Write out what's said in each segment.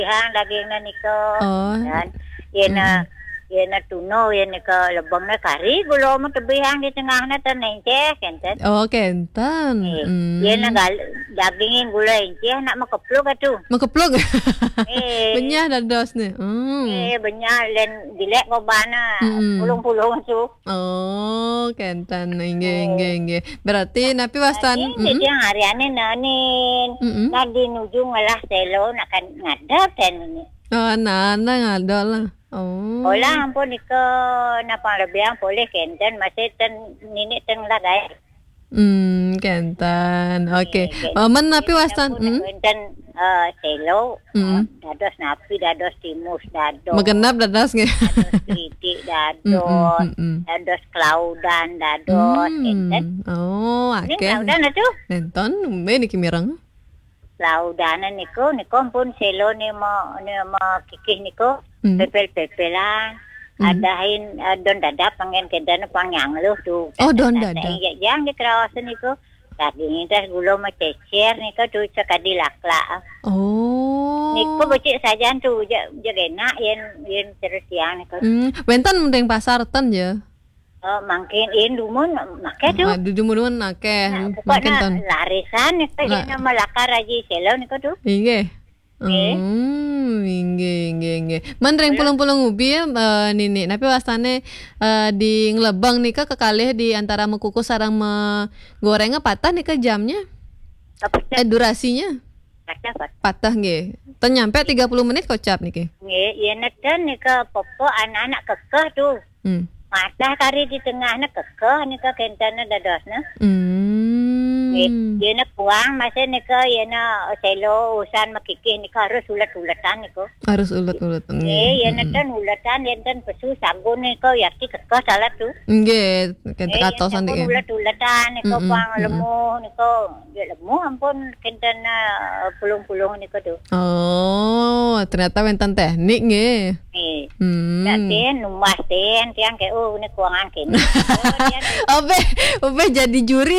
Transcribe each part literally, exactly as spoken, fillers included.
Hang dagingna niko. Oh. Dan yana yana tuno yana ka lebangna kari gulo mo tebihang di tengahna ten enceh kenten. Oh, kenten. Eh, Hmm. yana gal dagingin gula enceh nak makepluk atu. Mengkepluk. Eh. Benyah dados nih. Hmm. Eh benyah len dilek ko bana Mm-mm. pulung-pulung tu. Oh, kenten. Inge inge inge. Berarti napi wastan. Ini dia hariannya nanin. Mm-mm. Nadi nuju ngalah selo nak kan ngadap ten ini. Oh, nana ngado lah. Oh. Olah ampun iko napang lebiang boleh kenten masih ten nini ten lagai. Hmm, kenten. Oke. Momen napi wastan. Hmm. Kenten uh, selo. Mm. Dados napi dados timus dados. Megenap dados nggih. Dados kritik dados. Mm, mm, mm, mm. Dados klaudan dados kenten. Oh, Ini akeh. klaudan atu. Nenten umbe niki mireng. Laudanan niko niko pun selo ni mo ni mo kikih niko Hmm. pepel-pepelan adahin uh, don dadap pangen kedana pangyang lu tu. Oh, don dadap. Ya yang di kawasan niko daging teh gulo ma cecer niko tu sakadi lakla. Oh. Niko becik sajan tu ja jagena yen yen terus yang niko. Hmm, wenten mending pasar ten ya. Oh mangkin in dumun make tu. Aduh dumun akeh. Nah, Makin pokoknya ten. larisan niko Lah. yen melakar aja selo niko tu. Inge. Eh. Hmm, inge inge inge. Mandreng pulung-pulung ubi ya uh, nini. Tapi wastane uh, di ngelebang nika kekalih di antara mekukus sareng menggorengnya patah nika jamnya. Apa Eh durasinya Dapat. patah nggih. Ten nyampe tiga puluh menit kocap niki. Nggih, yen neten nika popo anak-anak kekeh tu. Hmm. Matah kari di tengahna kekeh nika kentana dadosna. Hmm. Nggih, yen kuang masih nika yen selo usan makikih nika harus ulet-uletan niku. Harus ulet-ulet. Nggih, yen neten uletan yen ten pesu sagun nika yakti kekeh salah tu. Nggih, kente Eh, katosan yen dik. ten ulet-uletan nika Mm-mm, kuang mm-mm. lemu nika ya lemu ampun kentana pulung-pulung nika tu. Oh, ternyata wenten teknik nggih. Nggih. Hmm. Nak ten numas ten tiang ke oh ni kuangan kene. Oh, dia Ope, ope jadi juri.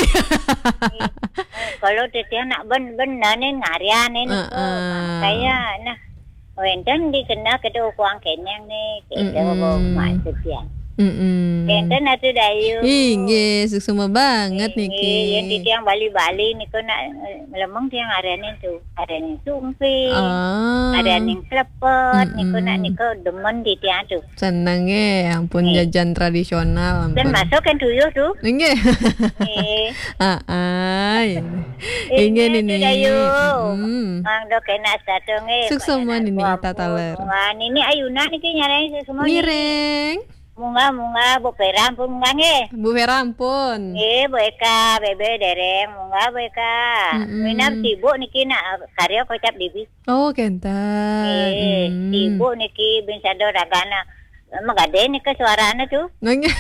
kalau dia nak ben ben nane ngarian ini Uh, uh. saya nah wenten dikena kedua kuang kenyang ni kita bawa mak sepian Mm-mm. kenten atu dayu Inggih, suksema banget niki. yang di tiang Bali-Bali ni ko nak lemong tiang harian tu harian sumpi Ah. harian klepet ni ko Mm-mm. nak ni ko demen di tiang tu Seneng ya, ampun Eh. jajan tradisional dan ampun. masuk kan tuyuh tu Inggih. eh Ah, ah. Inggih Ini nini. tu dayu. Mm. Ang do kena satu nge. Suksema nini tataler. Ini ayuna ni nyarain semua ni. Mireng. Munga munga bo peram pun munga nge. Bu Vera ampun. Eh bo eka bebe dereng munga bo eka. Mm-mm. Minam sibuk niki nak karya kocap dibi. Oh, kenten. Eh Mm. sibuk niki bin sado ragana. Magade ni ke suarana tu. Nanya.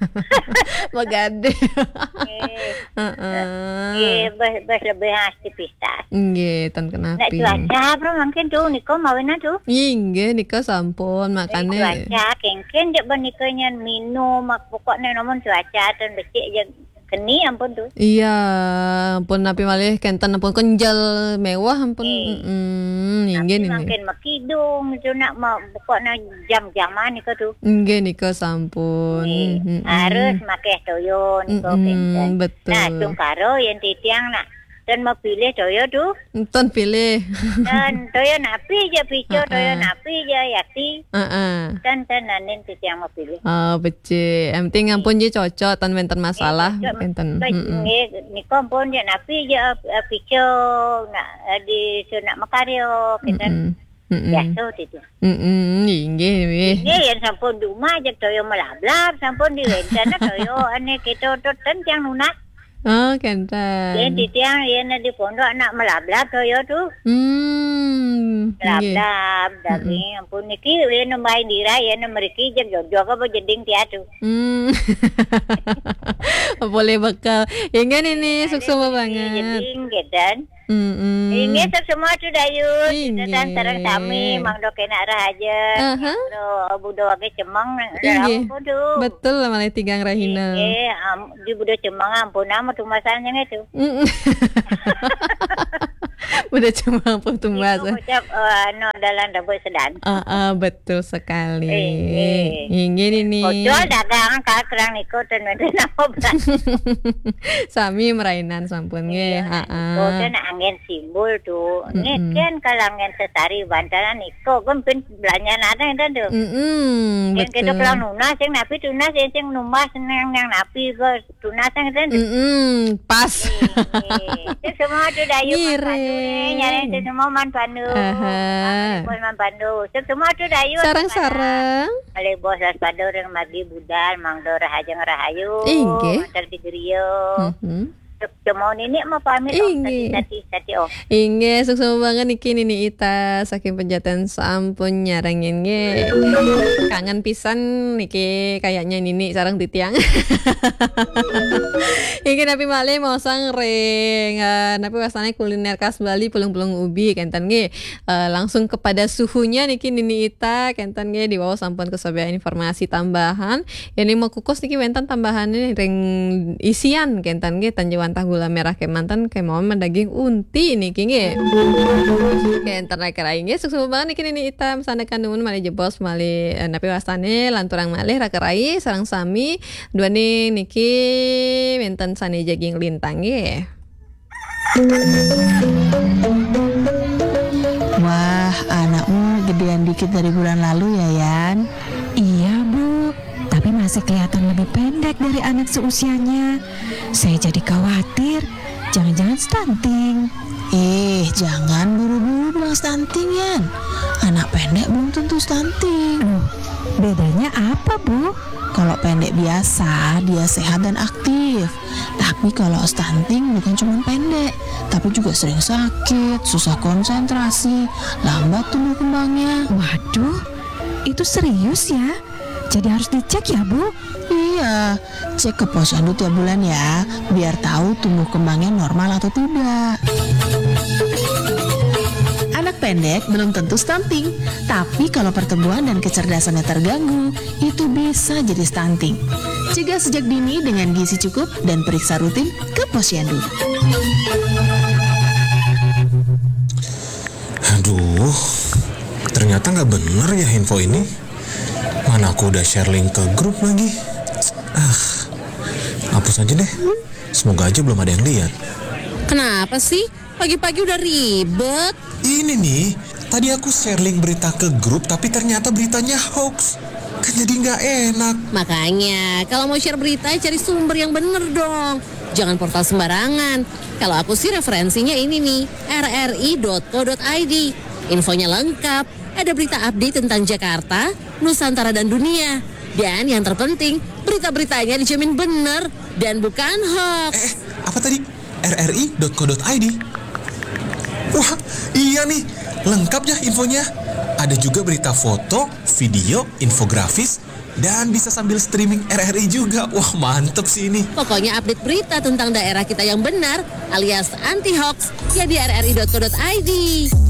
Magade. Eh Heeh. eh bes bes lebih hasti pistas. Nggih, tan Nak kenapi. cuaca bro mungkin tu niko mawina tu. Inggih nika sampun makane. Cuaca kengken je benikanya minum mak pokoknya namun cuaca dan becik je keni ampun tu. Iya, ampun napi malih kenten ampun kenjal mewah ampun. Eh. Heeh, inggih Tapi nini. makin makidung tu nak ma pokoknya jam-jaman niko tu. Inggih nika sampun. Eh, Mm-mm. harus makai toyo niko Mm-mm, kengken. betul. Nah, tung karo yang titiang nak dan mau pilih toyo tu Ton pilih. dan toyo napi je picu Ah, toyo ah. napi je yakti Heeh. dan dan nanin titiang mau pilih. Oh, becik. Yang penting ampun je cocok tan wenten masalah Eh, kenten. Baik, Mm-mm. nggih niko pun je napi je uh, picu nak uh, di sunat makario kita Mm-mm. Mm-mm. biasa itu. Mm-mm. Inggih weh. Ini yang sampun di rumah je toyo melablab sampun di rencana toyo ane kita tu yang lunak. Oh, Yang kenten. di tiang yang di pondok nak melablab toyo tu. Hmm. Inggih. Melablab daging ampun niki yang main dira yang meriki je jodoh apa jeding dia tu. Hmm. Boleh bakal. Ingat ini suksema banget. Jeding gedan. Mm-mm. Ini semua tu dayu. Kita Inggih. dan sarang kami mang do kena raja. Aha. Do budo age cemang Inggih. dalam tu. Betul lah malah tigang rahina. Eh, am, di budo cemang ampun nama tu masanya itu. Mm-mm. Udah cuma putus Iku bahasa. ucap uh, anu dalam dapur sedan. Ah, ah, betul sekali. Eh, eh. Ingin ini. Kocol dagang ka kerang niko ten meden apa beras. Sami merainan sampun nge. Heeh. Kocol na angin simbol tuh. Ngeken kalangan sesari bantaran niko gempin belanja nada itu tuh. Mm, Yang kita betul. kelang nunas yang napi tunas yang yang numas yang yang napi ke tunas yang itu. Mm, pas. Itu semua tuh dayu Miring. nyari itu semua man pandu. Aha. Bos man pandu. Itu semua tuh dayu. Sarang-sarang. Oleh bos las pandu yang magi budal mang do rahajeng rahayu. Inggih. Mantar digeriyo. Mhm. Cuma ini mah pamit om Inggih. tadi tadi om. Inge, sukses banget niki Nini Ita saking penjatan sampun nyarangin nge. Kangen pisan niki kayaknya Nini sarang titiang. Iki napi malih mau sang ring. Uh, napi wasane kuliner khas Bali pulung-pulung ubi kentan nge. Uh, langsung kepada suhunya niki Nini Ita kentan nge di bawah sampun kesobian informasi tambahan. Yani mau kukus niki wentan tambahannya ring isian kentan nge tanjuan tah gula merah kemantan kayak mau daging unti nih kinge kayak entar naik kerai nge sukses banget nih kini nih hitam sana kandungan mali jebos mali eh, napi wasane lanturang malih rakerai sarang sami dua nih niki menten sani jaging lintang ye. Wah, anakmu gedean dikit dari bulan lalu ya, Yan? Iya Bu, tapi masih kelihatan lebih pendek dari anak seusianya. Saya jadi khawatir, jangan-jangan stunting. Eh, jangan buru-buru bilang stunting, Yan. Anak pendek belum tentu stunting. Loh, bedanya apa Bu? Kalau pendek biasa, dia sehat dan aktif. Tapi kalau stunting bukan cuma pendek, tapi juga sering sakit, susah konsentrasi, lambat tumbuh kembangnya. Waduh, itu serius ya? Jadi harus dicek ya Bu? Iya, cek ke posyandu tiap bulan ya, biar tahu tumbuh kembangnya normal atau tidak. Anak pendek belum tentu stunting, tapi kalau pertumbuhan dan kecerdasannya terganggu, itu bisa jadi stunting. Cegah sejak dini dengan gizi cukup dan periksa rutin ke posyandu. Aduh, ternyata nggak bener ya info ini. Mana aku udah share link ke grup lagi. Ah, hapus aja deh. Semoga aja belum ada yang lihat. Kenapa sih? Pagi-pagi udah ribet. Ini nih, tadi aku share link berita ke grup, tapi ternyata beritanya hoax. Kan jadi nggak enak. Makanya, kalau mau share berita, cari sumber yang bener dong. Jangan portal sembarangan. Kalau aku sih referensinya ini nih, r r i dot co dot i d. Infonya lengkap, ada berita update tentang Jakarta, Nusantara dan dunia. Dan yang terpenting, berita-beritanya dijamin bener dan bukan hoax. Eh, apa tadi? r r i dot co dot i d. Wah, iya nih, lengkap ya infonya. Ada juga berita foto, video, infografis, dan bisa sambil streaming R R I juga. Wah, mantep sih ini. Pokoknya update berita tentang daerah kita yang benar alias anti hoax ya di r r i dot co dot i d.